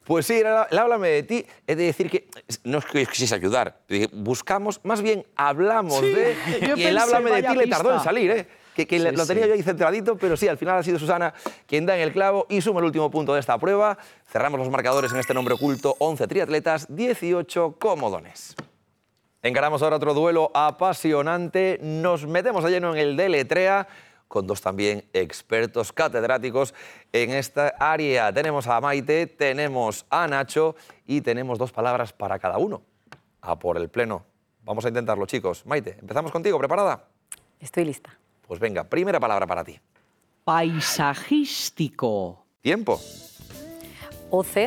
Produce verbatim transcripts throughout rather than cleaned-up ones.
Pues sí, era el háblame de ti. He de decir que no es que quisiese ayudar. Buscamos, más bien hablamos sí, de... Y el háblame de ti le tardó en salir, ¿eh? Que, que sí, lo tenía sí. yo ahí centradito, pero sí, al final ha sido Susana quien da en el clavo y suma el último punto de esta prueba. Cerramos los marcadores en este nombre oculto. once triatletas, dieciocho comodones. Encaramos ahora otro duelo apasionante. Nos metemos de lleno en el deletrea, con dos también expertos catedráticos en esta área. Tenemos a Maite, tenemos a Nacho y tenemos dos palabras para cada uno. A por el pleno. Vamos a intentarlo, chicos. Maite, empezamos contigo. ¿Preparada? Estoy lista. Pues venga, primera palabra para ti. Paisajístico. Tiempo. O C.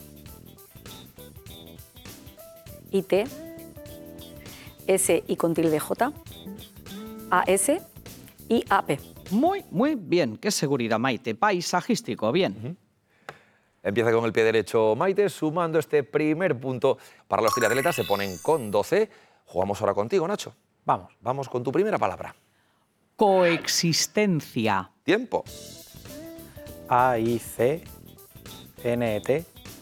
I T. S y con tilde J. A S y A P. Muy, muy bien. Qué seguridad, Maite. Paisajístico, bien. Uh-huh. Empieza con el pie derecho Maite, sumando este primer punto para los triatletas. Se ponen con doce. Jugamos ahora contigo, Nacho. Vamos. Vamos con tu primera palabra. Coexistencia. Tiempo. A, I, C, N, E, T,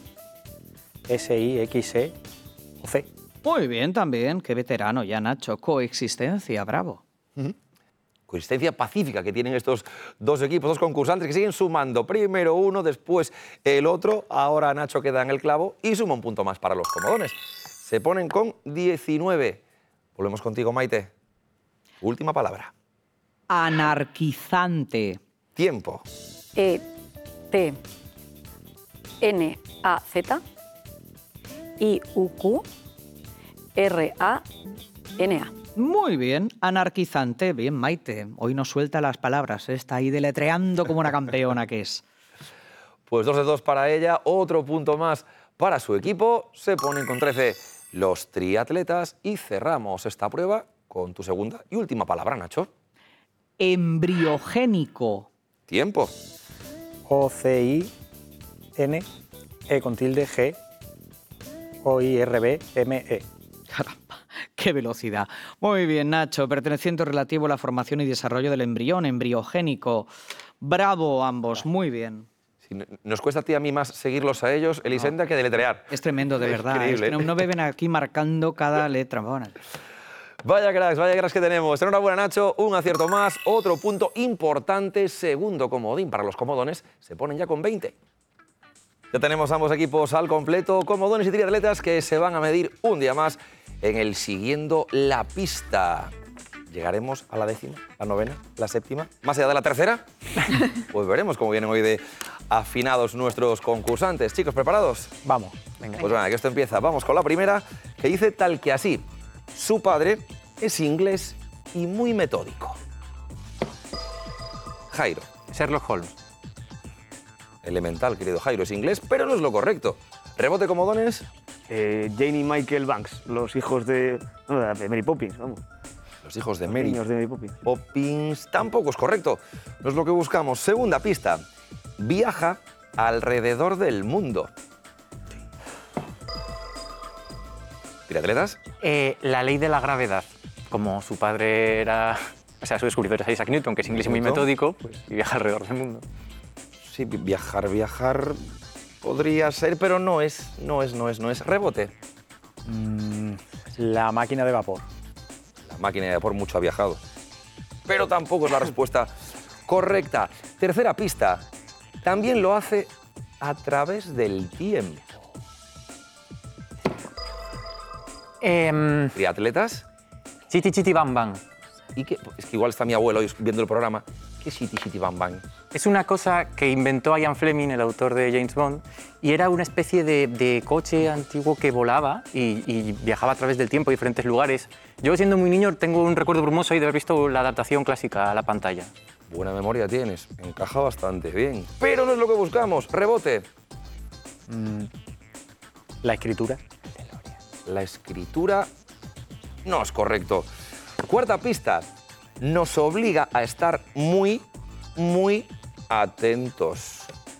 S, I, X, E, O, C. Muy bien también. Qué veterano ya, Nacho. Coexistencia, bravo. Uh-huh. Coexistencia pacífica que tienen estos dos equipos, dos concursantes que siguen sumando. Primero uno, después el otro. Ahora Nacho queda en el clavo y suma un punto más para los comodones. Se ponen con diecinueve. Volvemos contigo, Maite. Última palabra. Anarquizante. Tiempo. E, T, N, A, Z, I, U, Q, R, A, N, A. Muy bien, anarquizante. Bien, Maite. Hoy no suelta las palabras. Está ahí deletreando como una campeona que es. Pues dos de dos para ella. Otro punto más para su equipo. Se ponen con trece los triatletas y cerramos esta prueba con tu segunda y última palabra, Nacho. Embriogénico. Tiempo. O, C, I, N, E con tilde, G, O, I, R, B, M, E. Caramba, qué velocidad. Muy bien, Nacho. Perteneciente relativo a la formación y desarrollo del embrión, embriogénico. Bravo ambos, muy bien. Sí, nos cuesta a ti y a mí más seguirlos a ellos, Elisenda, no. que deletrear. Es tremendo, de es verdad. Increíble. Es que no, no beben aquí marcando cada letra. Bueno. Vaya cracks, vaya cracks que tenemos. Enhorabuena, Nacho. Un acierto más. Otro punto importante. Segundo comodín para los comodones. Se ponen ya con veinte. Ya tenemos ambos equipos al completo. Comodones y triatletas que se van a medir un día más en el Siguiendo la Pista. ¿Llegaremos a la décima, la novena, la séptima? ¿Más allá de la tercera? Pues veremos cómo vienen hoy de afinados nuestros concursantes. Chicos, ¿preparados? Vamos. Venga. Pues venga, que esto empieza. Vamos con la primera, que dice tal que así. Su padre es inglés y muy metódico. Jairo. Sherlock Holmes. Elemental, querido Jairo. Es inglés, pero no es lo correcto. Rebote, comodones. Eh, Jane y Michael Banks, los hijos de, no, de Mary Poppins, vamos. Los hijos de Los Mary. niños de Mary Poppins. Poppins tampoco es correcto. No es lo que buscamos. Segunda pista. Viaja alrededor del mundo. ¿Triatletas? Eh, la ley de la gravedad. Como su padre era... O sea, su descubridor es Isaac Newton, que es inglés y muy metódico, pues y viaja alrededor del mundo. Sí, viajar, viajar podría ser, pero no es, no es, no es, no es. Rebote. Mm, la máquina de vapor. La máquina de vapor mucho ha viajado. Pero tampoco es la respuesta correcta. Tercera pista. También lo hace a través del tiempo. Eh, ¿Triatletas? Chiti Chiti Bam Bam. ¿Y qué? Es que igual está mi abuelo hoy viendo el programa. ¿Qué es Chiti Chiti Bam Bam? Es una cosa que inventó Ian Fleming, el autor de James Bond, y era una especie de, de coche antiguo que volaba y, y viajaba a través del tiempo a diferentes lugares. Yo, siendo muy niño, tengo un recuerdo brumoso ahí de haber visto la adaptación clásica a la pantalla. Buena memoria tienes, encaja bastante bien. Pero no es lo que buscamos. Rebote. Mm, la escritura. La escritura no es correcto. Cuarta pista. Nos obliga a estar muy, muy atentos.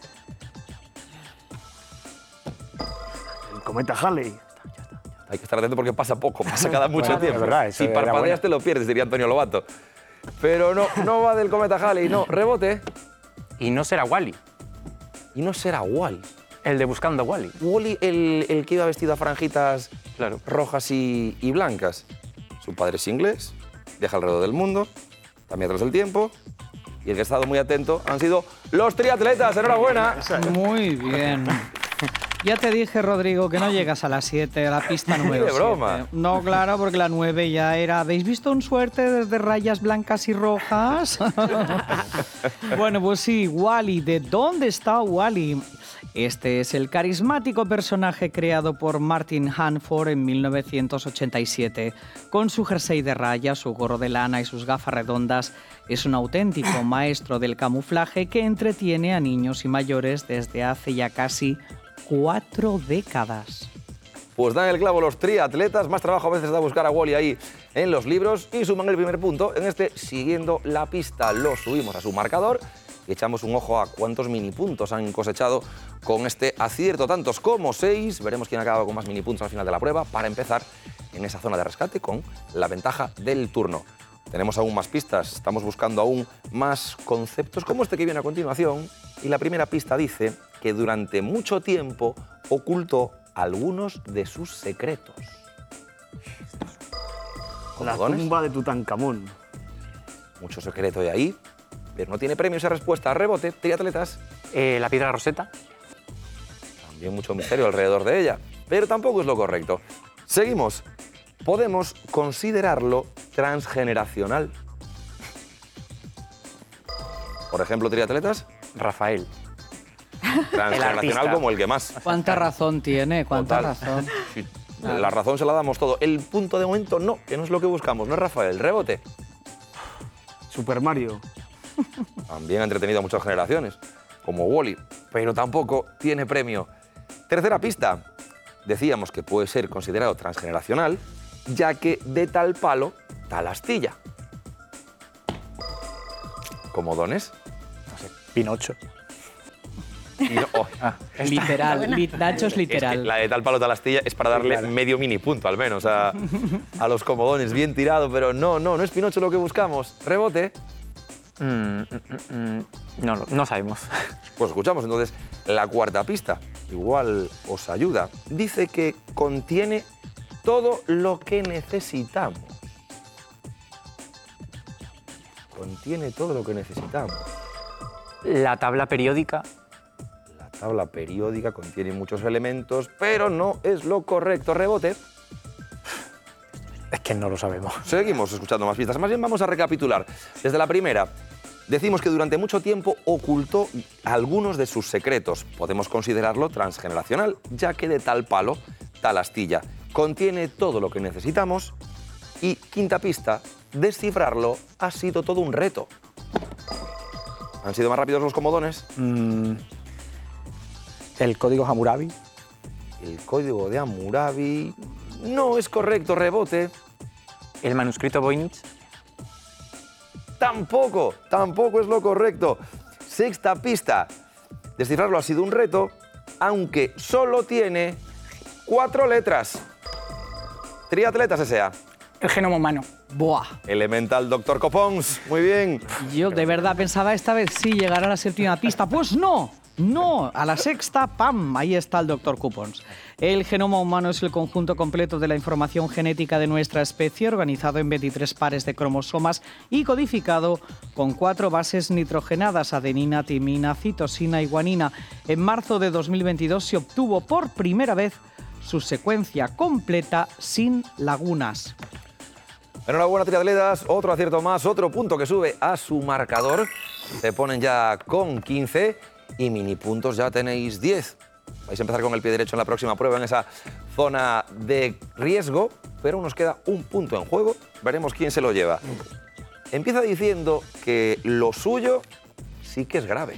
El cometa Halley. Hay que estar atento porque pasa poco, pasa cada mucho Bueno, tiempo. es verdad, eso si era parpadeas bueno. te lo pierdes, diría Antonio Lobato. Pero no, no va del cometa Halley, no. Rebote. Y no será Wall-E. Y no será Wall. El de Buscando a Wally. Wally, el, el que iba vestido a franjitas Claro. rojas y, y blancas. Su padre es inglés, viaja alrededor del mundo, también atrás del tiempo. Y el que ha estado muy atento han sido los triatletas. ¡Enhorabuena! Muy bien. Ya te dije, Rodrigo, que no llegas a las siete, a la pista número de siete. broma. No, claro, porque la nueve ya era... ¿Habéis visto un suerte desde rayas blancas y rojas? Bueno, pues sí, Wally. ¿De dónde está Wally? Este es el carismático personaje creado por Martin Hanford en mil novecientos ochenta y siete. Con su jersey de rayas, su gorro de lana y sus gafas redondas, es un auténtico maestro del camuflaje que entretiene a niños y mayores desde hace ya casi cuatro décadas. Pues dan el clavo los triatletas. Más trabajo a veces da buscar a Wally ahí en los libros y suman el primer punto en este Siguiendo la Pista. Lo subimos a su marcador y echamos un ojo a cuántos mini puntos han cosechado con este acierto, tantos como seis. Veremos quién acaba con más mini puntos al final de la prueba para empezar en esa zona de rescate con la ventaja del turno. Tenemos aún más pistas, estamos buscando aún más conceptos como este que viene a continuación. Y la primera pista dice que durante mucho tiempo ocultó algunos de sus secretos. La ¿Comodones? tumba de Tutankamón. Mucho secreto hay ahí, pero no tiene premio esa respuesta. Rebote, triatletas. Eh, la piedra Rosetta. También mucho misterio alrededor de ella, pero tampoco es lo correcto. Seguimos. Podemos considerarlo transgeneracional. Por ejemplo, triatletas, Rafael. transgeneracional artista. como el que más. ¿Cuánta razón tiene? ¿Cuánta Total. razón? Sí, la razón se la damos todo. El punto de momento no, que no es lo que buscamos, no es Rafael. Rebote. Super Mario. También ha entretenido a muchas generaciones, como Wally, pero tampoco tiene premio. Tercera pista. Decíamos que puede ser considerado transgeneracional, ya que de tal palo, tal astilla. ¿Comodones? No sé, Pinocho. Y no- oh, Literal, li- Nacho es es que literal. la de tal palo, tal astilla es para darle claro. medio mini punto al menos a, a los comodones. Bien tirado, pero no, no, no es Pinocho lo que buscamos. Rebote. Mm, mm, mm, mm, no, no, no sabemos. Pues escuchamos entonces la cuarta pista. Igual os ayuda. Dice que contiene todo lo que necesitamos. Contiene todo lo que necesitamos. La tabla periódica. La tabla periódica contiene muchos elementos, pero no es lo correcto. Rebote. Es que no lo sabemos. Seguimos escuchando más pistas. Más bien vamos a recapitular. Desde la primera, decimos que durante mucho tiempo ocultó algunos de sus secretos. Podemos considerarlo transgeneracional, ya que de tal palo, tal astilla. Contiene todo lo que necesitamos. Y quinta pista, descifrarlo ha sido todo un reto. ¿Han sido más rápidos los comodones? Mm, el código Hammurabi. El código de Hammurabi no es correcto. Rebote. El manuscrito Voynich. Tampoco, tampoco es lo correcto. Sexta pista. Descifrarlo ha sido un reto, aunque solo tiene cuatro letras. Triatletas S A. El genoma humano. Buah. Elemental Doctor Copons. Muy bien. Yo de verdad pensaba esta vez sí llegar a la séptima pista. Pues no, no. A la sexta, ¡pam! Ahí está el doctor Coupons. El genoma humano es el conjunto completo de la información genética de nuestra especie, organizado en veintitrés pares de cromosomas y codificado con cuatro bases nitrogenadas, adenina, timina, citosina y guanina. En marzo de dos mil veintidós se obtuvo por primera vez su secuencia completa sin lagunas. Enhorabuena, triatletas. Otro acierto más, otro punto que sube a su marcador. Se ponen ya con quince y mini puntos ya tenéis diez. Vais a empezar con el pie derecho en la próxima prueba en esa zona de riesgo, pero nos queda un punto en juego. Veremos quién se lo lleva. Empieza diciendo que lo suyo sí que es grave.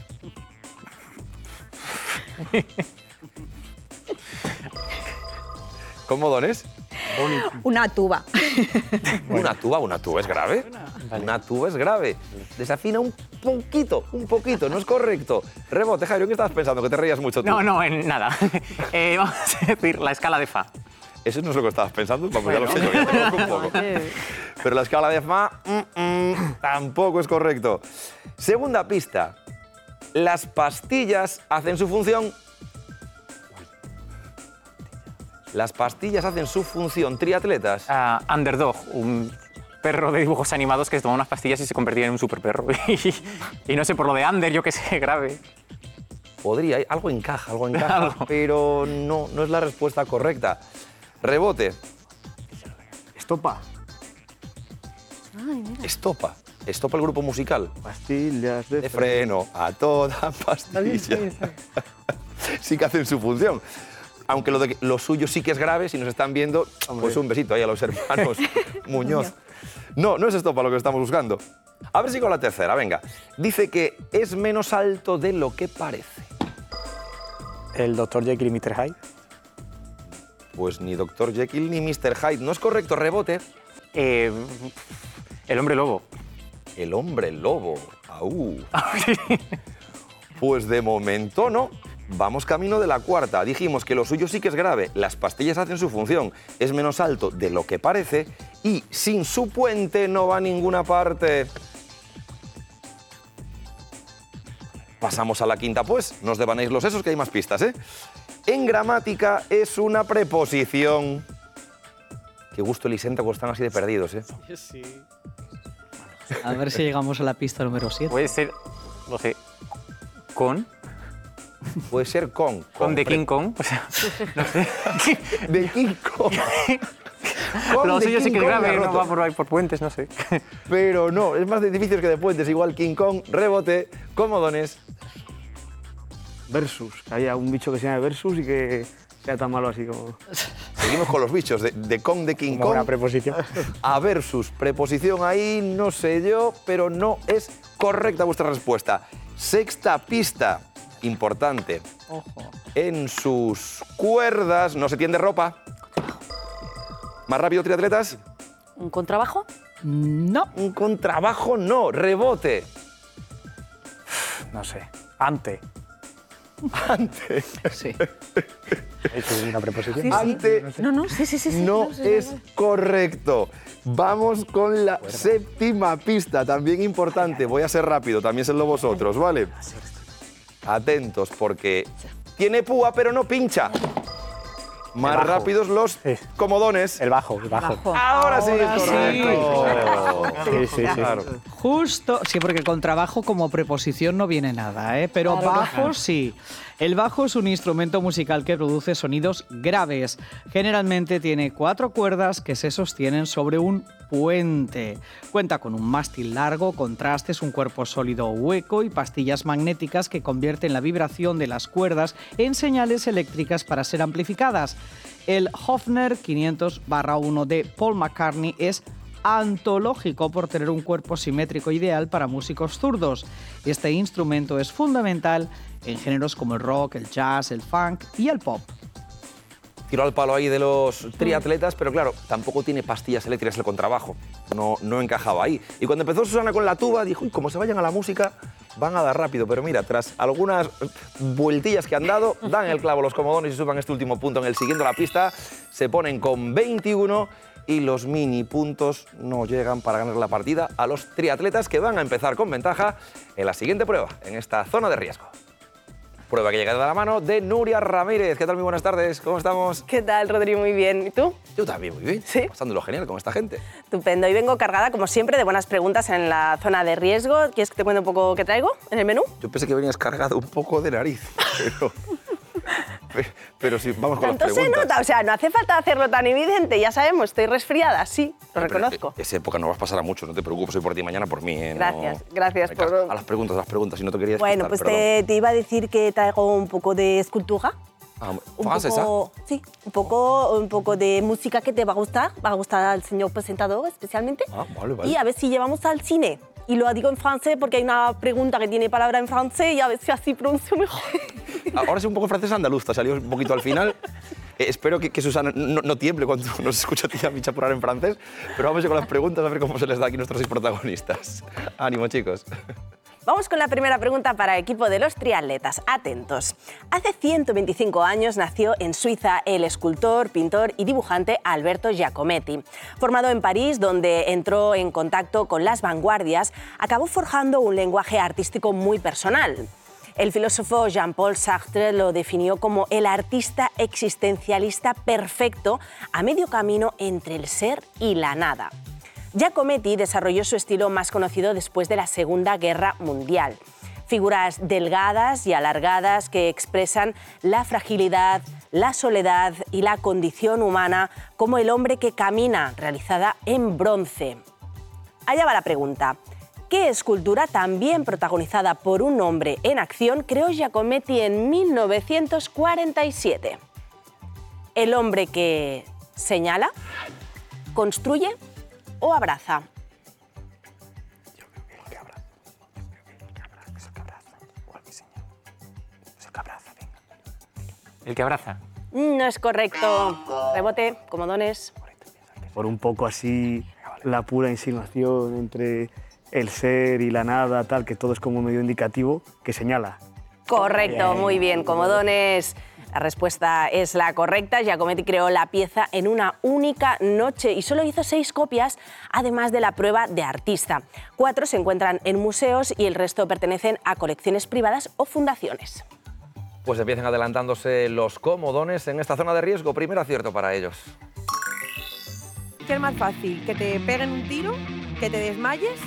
¿Comodones? Una tuba. Una tuba, una tuba es grave. Una tuba es grave. Desafina un poquito, un poquito, no es correcto. Rebote, Jairo, ¿qué estabas pensando? Que te reías mucho tú. No, no, en nada. Eh, vamos a decir la escala de Fa. Eso no es lo que estabas pensando, vamos, ya lo sé yo, ya te conozco un poco. Pero la escala de Fa mm, mm, tampoco es correcto. Segunda pista. Las pastillas hacen su función. las pastillas hacen su función. Triatletas. Ah, Underdog, un perro de dibujos animados que se toma unas pastillas y se convertía en un super perro. y, y no sé, por lo de Under, yo qué sé, grave. Podría, algo encaja, algo encaja, pero no, no es la respuesta correcta. Rebote. Estopa. Ay, mira. Estopa. Estopa el grupo musical. Pastillas de, De freno a toda pastilla. Sí que hacen su función. Aunque lo, de que- lo suyo sí que es grave, si nos están viendo, pues un besito ahí a los hermanos Muñoz. No, no es estopa lo que estamos buscando. A ver si con la tercera, venga. Dice que es menos alto de lo que parece. El doctor Jekyll y mister Hyde. Pues ni doctor Jekyll ni mister Hyde. No es correcto, rebote. Eh, el hombre lobo. El hombre lobo. Aú. Pues de momento no. Vamos camino de la cuarta. Dijimos que lo suyo sí que es grave. Las pastillas hacen su función. Es menos alto de lo que parece y sin su puente no va a ninguna parte. Pasamos a la quinta, pues. No os devanéis los esos, que hay más pistas, ¿eh? En gramática es una preposición. Qué gusto, Elisenta, cuando están así de perdidos, ¿eh? A ver si llegamos a la pista número siete. Puede ser, no sé, con, Puede ser con. con de pre- King Kong. O sea, no sé. De King Kong. Con Lo de suyo sí King que es Kong grave, me ha no roto. va por ahí por puentes, no sé. Pero no, es más de edificios que de puentes. Igual King Kong, rebote, comodones. Versus. Que haya un bicho que se llame Versus y que sea tan malo así como... Seguimos con los bichos de, de Kong, de King Como una Kong. preposición. A versus, preposición ahí, no sé yo, pero no es correcta vuestra respuesta. Sexta pista, importante. Ojo. En sus cuerdas no se tiende ropa. Más rápido, triatletas. ¿Un contrabajo? No. Un contrabajo no, rebote. No sé. Ante. Sí. ¿Eso es una preposición? Ante No, no, sí, sí, sí. sí, no sé, es correcto. Vamos con la séptima pista, también importante. Voy a ser rápido, también serlo vosotros, ¿vale? Atentos, porque tiene púa, pero no pincha. Más bajo. rápidos los Sí. comodones. El bajo, el bajo. Bajo. Ahora sí es Ahora sí. correcto. Sí, sí, sí. Claro. Justo, sí, porque con trabajo como preposición no viene nada, ¿eh? Pero Claro. bajo sí. El bajo es un instrumento musical que produce sonidos graves. Generalmente tiene cuatro cuerdas que se sostienen sobre un puente. Cuenta con un mástil largo, contrastes, un cuerpo sólido hueco y pastillas magnéticas que convierten la vibración de las cuerdas en señales eléctricas para ser amplificadas. El Hofner quinientos barra uno de Paul McCartney es antológico por tener un cuerpo simétrico ideal para músicos zurdos. Este instrumento es fundamental en géneros como el rock, el jazz, el funk y el pop. Tiro al palo ahí de los triatletas, pero claro, tampoco tiene pastillas eléctricas el contrabajo. No, no encajaba ahí. Y cuando empezó Susana con la tuba, dijo, uy, como se vayan a la música, van a dar rápido. Pero mira, tras algunas vueltillas que han dado, dan el clavo los comodones y suban este último punto en el siguiendo la pista. Se ponen con veintiuno y los mini puntos no llegan para ganar la partida a los triatletas que van a empezar con ventaja en la siguiente prueba, en esta zona de riesgo. Prueba que llega de la mano de Nuria Ramírez. ¿Qué tal? Muy buenas tardes. ¿Cómo estamos? ¿Qué tal, Rodri? Muy bien. ¿Y tú? Yo también, muy bien. ¿Sí? Pasándolo genial con esta gente. Estupendo. Hoy vengo cargada, como siempre, de buenas preguntas en la zona de riesgo. ¿Quieres que te cuente un poco qué traigo en el menú? Yo pensé que venías cargado un poco de nariz, pero... Pero sí, vamos con las Tanto se preguntas. nota, o sea, no hace falta hacerlo tan evidente. Ya sabemos, estoy resfriada, sí, lo Pero reconozco. Esa época no vas a pasar a mucho, no te preocupes, hoy por ti, mañana por mí. ¿eh? No- Gracias, gracias Venga, por- A las preguntas, a las preguntas, si no te querías Bueno, pues te, te iba a decir que traigo un poco de escultura. Un ¿Francesa? poco, sí, un poco, un poco de música que te va a gustar, va a gustar al señor presentador especialmente. Ah, vale, vale. Y a ver si llevamos al cine. Y lo digo en francés porque hay una pregunta que tiene palabra en francés y a ver si así pronuncio mejor. Ahora es un poco francés andaluz, te salió un poquito al final. Eh, espero que, que Susana no, no tiemble cuando nos escucha a ti y a mí chapurar en francés, pero vamos con las preguntas a ver cómo se les da aquí a nuestros seis protagonistas. Ánimo, chicos. Vamos con la primera pregunta para el equipo de los triatletas. Atentos. Hace ciento veinticinco años nació en Suiza el escultor, pintor y dibujante Alberto Giacometti. Formado en París, donde entró en contacto con las vanguardias, acabó forjando un lenguaje artístico muy personal. El filósofo Jean-Paul Sartre lo definió como el artista existencialista perfecto a medio camino entre el ser y la nada. Giacometti desarrolló su estilo más conocido después de la Segunda Guerra Mundial. Figuras delgadas y alargadas que expresan la fragilidad, la soledad y la condición humana, como el hombre que camina, realizada en bronce. Allá va la pregunta. ¿Qué escultura, también protagonizada por un hombre en acción, creó Giacometti en mil novecientos cuarenta y siete? ¿El hombre que señala, construye o abraza? Yo creo que el que abraza. Yo creo que el que abraza. Es el que abraza. O el que señala. Es el que abraza, venga. El que abraza. No es correcto. Rebote, comodones. Por un poco así la pura insinuación entre el ser y la nada, tal, que todo es como medio indicativo, que señala. Correcto, muy bien, comodones. La respuesta es la correcta. Giacometti creó la pieza en una única noche y solo hizo seis copias, además de la prueba de artista. Cuatro se encuentran en museos y el resto pertenecen a colecciones privadas o fundaciones. Pues empiezan adelantándose los comodones en esta zona de riesgo. Primer acierto para ellos. ¿Qué es más fácil? ¿Que te peguen un tiro? ¿Que te desmayes?